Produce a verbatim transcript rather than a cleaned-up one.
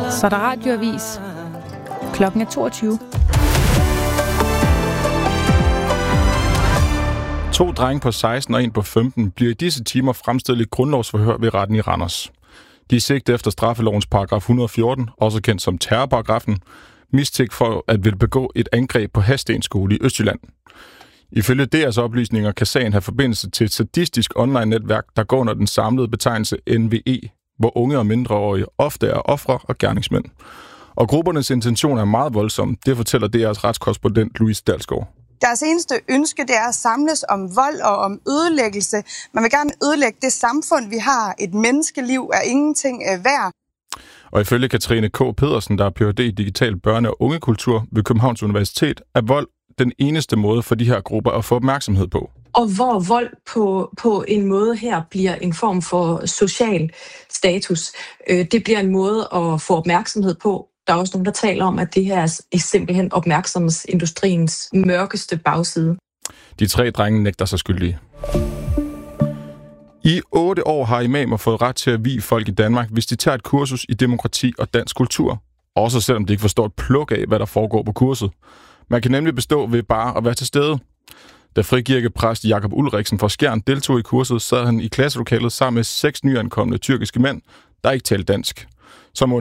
Så er der radioavis. Klokken er toogtyve. To drenge på seksten og en på femten bliver i disse timer fremstillet i grundlovsforhør ved retten i Randers. De er sigtet efter straffelovens paragraf et hundrede og fjorten, også kendt som terrorparagrafen, mistænkt for at ville begå et angreb på Hadsten Skole i Østjylland. Ifølge deres oplysninger kan sagen have forbindelse til et sadistisk online-netværk, der går under den samlede betegnelse N V E, hvor unge og mindreårige ofte er ofre og gerningsmænd. Og gruppernes intention er meget voldsomme, det fortæller D R's retskorrespondent Louise Dalsgaard. Deres eneste ønske, det er at samles om vold og om ødelæggelse. Man vil gerne ødelægge det samfund, vi har. Et menneskeliv er ingenting værd. Og ifølge Katrine K. Pedersen, der er P H D i digital børne- og ungekultur ved Københavns Universitet, er vold den eneste måde for de her grupper at få opmærksomhed på. Og hvor vold på, på en måde her bliver en form for social status. Det bliver en måde at få opmærksomhed på. Der er også nogen, der taler om, at det her er simpelthen opmærksomhedsindustriens mørkeste bagside. De tre drenge nægter sig skyldige. I otte år har imamer fået ret til at vie folk i Danmark, hvis de tager et kursus i demokrati og dansk kultur. Også selvom de ikke forstår et pluk af, hvad der foregår på kurset. Man kan nemlig bestå ved bare at være til stede. Da frikirkepræst Jakob Ulriksen fra Skjern deltog i kurset, sad han i klasselokalet sammen med seks nyankomne tyrkiske mænd, der ikke talte dansk. Så må